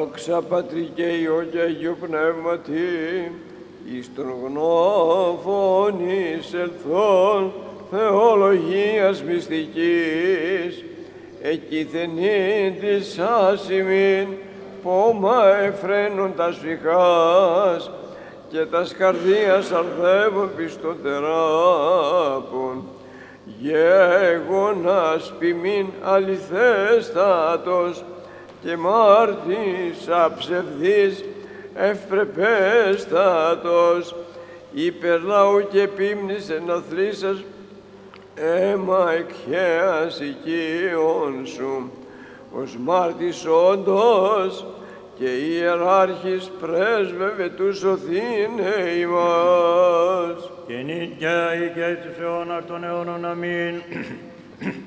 Δόξα Πατρί και Υιό και Αγίου Πνεύματι, εις τον γνώφων εισελθόν θεολογίας μυστικής, εκειθενήν της άσημην πόμα εφραίνων τας φυχάς και τας καρδίας αρθεύων πιστών θεράπων, γέγονας ποιμήν αληθέστατος και μάρτης αψευδής ευπρεπέστατος, υπερ λαού και πίμνης εναθλήσας αίμα εκχέας οικείων σου, ως μάρτης όντως και ιεράρχης πρέσβευε του σωθήνε ημάς. Και νύχια και τους αιώνας των αιώνων. Αμήν.